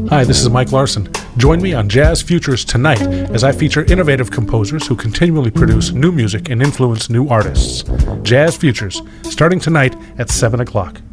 Hi, this is Mike Larson. Join me on Jazz Futures tonight as I feature innovative composers who continually produce new music and influence new artists. Jazz Futures, starting tonight at 7 o'clock.